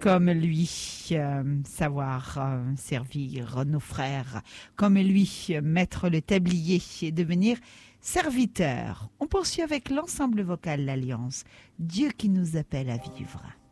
comme lui, savoir servir nos frères, comme lui, mettre le tablier et devenir serviteur. On poursuit avec l'ensemble vocal L'Alliance, Dieu qui nous appelle à vivre.